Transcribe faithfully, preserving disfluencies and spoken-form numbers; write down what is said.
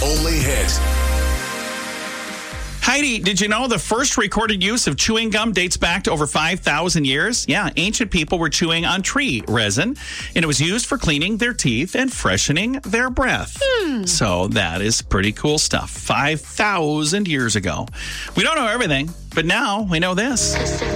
only hit. Heidi, did you know the first recorded use of chewing gum dates back to over five thousand years? Yeah, ancient people were chewing on tree resin, and it was used for cleaning their teeth and freshening their breath. Hmm. So that is pretty cool stuff. five thousand years ago. We don't know everything, but now we know this.